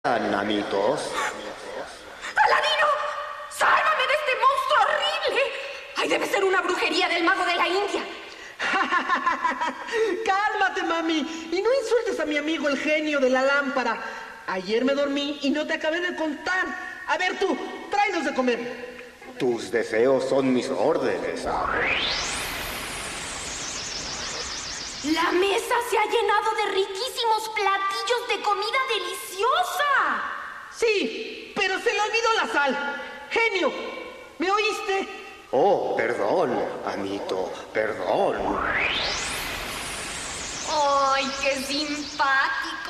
amitos. ¡Aladino! ¡Sálvame de este monstruo horrible! ¡Ay, debe ser una brujería del mago de la India! Cálmate, mami, y no insultes a mi amigo el genio de la lámpara. Ayer me dormí y no te acabé de contar. A ver tú, tráenos de comer. Tus deseos son mis órdenes. La mesa se ha llenado de riquísimos platillos de comida deliciosa. Sí, pero se le olvidó la sal. Genio, ¿me oíste? Oh, perdón, amito, perdón. ¡Ay, qué simpático!